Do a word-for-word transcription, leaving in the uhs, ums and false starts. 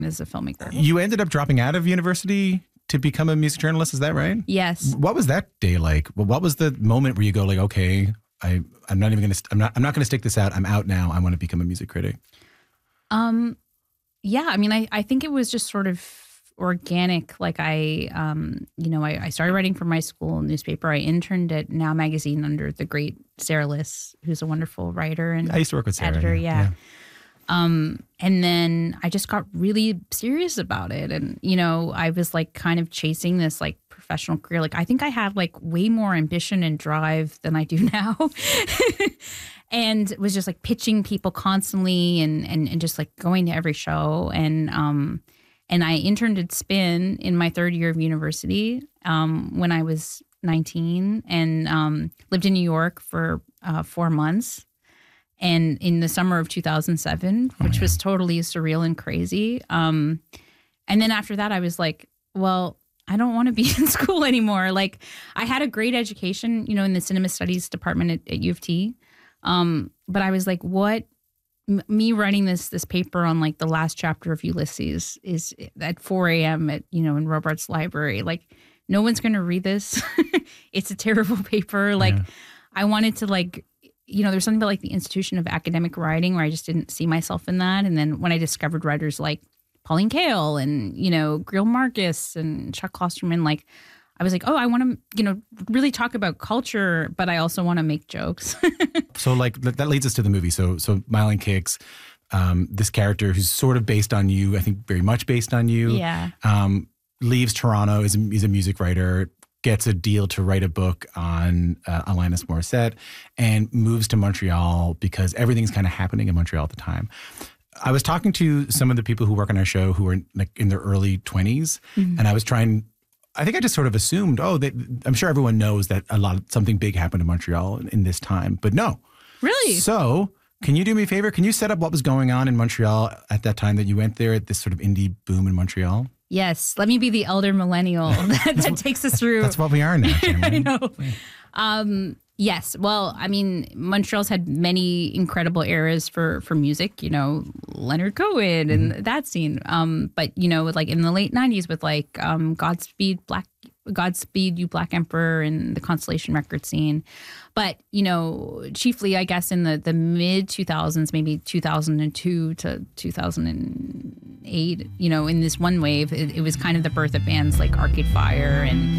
as a filmmaker. You ended up dropping out of university to become a music journalist. Is that right? Yes. What was that day like? What was the moment where you go like, okay, I, I'm not even going to, I'm not, I'm not going to stick this out. I'm out now. I want to become a music critic. Um, yeah, I mean, I, I think it was just sort of organic. Like I, um, you know, I, I started writing for my school newspaper. I interned at Now Magazine under the great Sarah Liss, who's a wonderful writer and I used to work with Sarah. editor. Yeah. yeah. Um, and then I just got really serious about it. And, you know, I was like kind of chasing this like professional career. Like I think I had like way more ambition and drive than I do now. And was just like pitching people constantly and, and, and just like going to every show. And, um, and I interned at Spin in my third year of university, um, when I was nineteen and, um, lived in New York for, uh, four months. And in the summer of two thousand seven, which oh, yeah. was totally surreal and crazy. Um, and then after that, I was like, well, I don't want to be in school anymore. Like I had a great education, you know, in the cinema studies department at, at U of T. Um, but I was like, what, M- me writing this, this paper on like the last chapter of Ulysses is at four a.m. at, you know, in Robarts Library. Like no one's going to read this. It's a terrible paper. Like yeah. I wanted to like, you know, there's something about like the institution of academic writing where I just didn't see myself in that. And then when I discovered writers like Pauline Kael and, you know, Greil Marcus and Chuck Klosterman, like I was like, oh, I want to, you know, really talk about culture, but I also want to make jokes. So like that leads us to the movie. So, so Mile and Kicks, um, this character who's sort of based on you, I think very much based on you, yeah. um, leaves Toronto, is a, is a music writer, gets a deal to write a book on uh, Alanis Morissette and moves to Montreal because everything's kind of happening in Montreal at the time. I was talking to some of the people who work on our show who are like in their early twenties, mm-hmm. and I was trying, I think I just sort of assumed, oh, they, I'm sure everyone knows that a lot of something big happened in Montreal in, in this time, but no. Really? So can you do me a favor? Can you set up what was going on in Montreal at that time that you went there at this sort of indie boom in Montreal? Yes. Let me be the elder millennial that, that takes us through. That's what we are now, Jim. I know. Um, yes. Well, I mean, Montreal's had many incredible eras for, for music, you know, Leonard Cohen and mm-hmm. that scene. Um, but, you know, like in the late nineties with like um, Godspeed Black Godspeed You Black Emperor and the Constellation record scene. But, you know, chiefly, I guess, in the, the mid two thousands, maybe two thousand two to two thousand eight, you know, in this one wave, it, it was kind of the birth of bands like Arcade Fire and